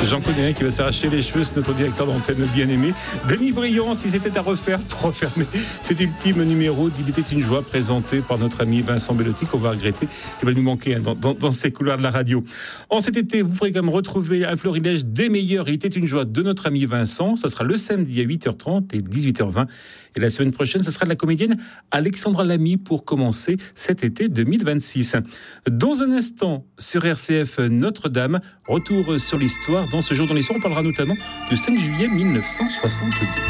J'en connais un qui va s'arracher les cheveux, c'est notre directeur d'antenne bien-aimé. Denis Briand, si c'était à refaire pour refermer cet ultime numéro d'Il était une joie présenté par notre ami Vincent Bellotti, qu'on va regretter, qui va nous manquer dans ces couloirs de la radio. En cet été, vous pourrez quand même retrouver un florilège des meilleurs Il était une joie de notre ami Vincent. Ça sera le samedi à 8h30 et 18h20. Et la semaine prochaine, ce sera de la comédienne Alexandra Lamy pour commencer cet été 2026. Dans un instant, sur RCF Notre-Dame, retour sur l'histoire. Dans ce jour dans l'histoire, on parlera notamment du 5 juillet 1962.